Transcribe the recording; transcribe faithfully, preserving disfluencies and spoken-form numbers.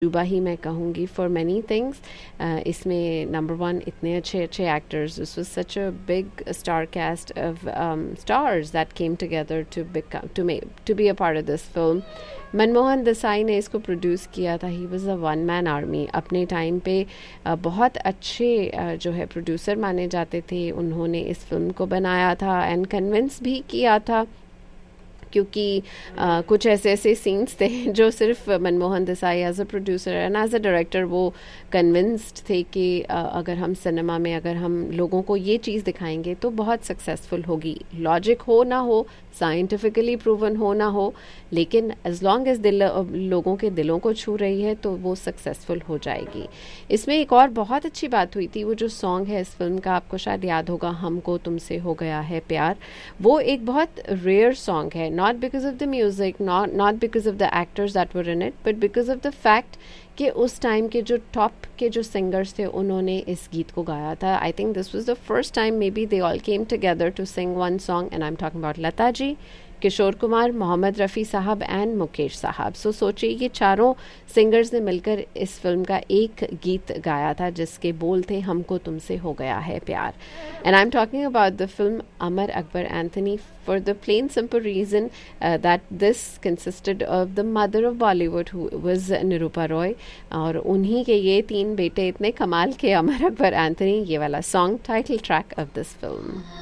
जुबा ही मैं कहूँगी फॉर मैनी थिंग्स। इसमें नंबर वन इतने अच्छे अच्छे actors, this was such a big star cast of stars that came together to become to may to be a part of this film. Manmohan Desai ने इसको produce किया था। He was a one man army अपने time पे। uh, बहुत अच्छे uh, जो है प्रोड्यूसर माने जाते थे। उन्होंने इस फिल्म को बनाया था एंड कन्विंस भी किया था, क्योंकि uh, कुछ ऐसे ऐसे सीन्स थे जो सिर्फ Manmohan Desai as a producer and as a director वो कन्विंस्ड थे कि uh, अगर हम सिनेमा में अगर हम लोगों को ये चीज़ दिखाएंगे तो बहुत सक्सेसफुल होगी। लॉजिक हो ना हो, साइंटिफिकली प्रूवन हो ना हो, लेकिन एज लॉन्ग एज दिल लोगों के दिलों को छू रही है तो वो सक्सेसफुल हो जाएगी। इसमें एक और बहुत अच्छी बात हुई थी, वो जो सॉन्ग है इस फिल्म का, आपको शायद याद होगा, हमको तुमसे हो गया है प्यार। वो एक बहुत रेयर सॉन्ग है, not because of the music, not not because of the actors that were in it, but because of the fact कि उस टाइम के जो टॉप के जो सिंगर्स थे उन्होंने इस गीत को गाया था। I think this was the first time may be they all came together to sing one song, and I am talking about Lata ji, Kishore Kumar, Mohammad Rafi साहब एंड मुकेश साहब। सो सोचिए ये चारों सिंगर्स ने मिलकर इस फिल्म का एक गीत गाया था जिसके बोल थे हमको तुमसे हो गया है प्यार। And I am talking about the film Amar Akbar Anthony for the plain simple reason uh, that this consisted of the mother of Bollywood, who was Nirupa Roy, और उन्हीं के ये तीन बेटे इतने कमाल के, अमर अकबर एंथनी, ये वाला song title track of this film.